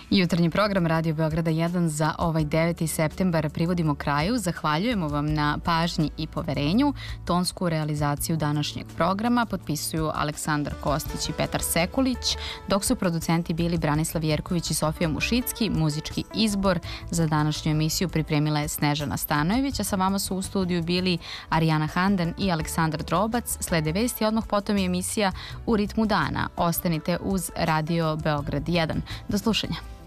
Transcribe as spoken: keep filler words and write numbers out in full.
Jutarnji program Radio Beograda jedan za ovaj deveti septembar privodimo kraju. Zahvaljujemo vam na pažnji i poverenju. Tonsku realizaciju današnjeg programa potpisuju Aleksandar Kostić i Petar Sekulić, dok su producenti bili Branislav Jerković i Sofija Mušicki. Muzički izbor za današnju emisiju pripremila je Snežana Stanojević, a sa vama su u studiju bili Arijana Handan i Aleksandar Drobac. Slede vesti, odmah potom je emisija U ritmu dana. Ostanite uz Radio Beograd jedan. Do slušanja.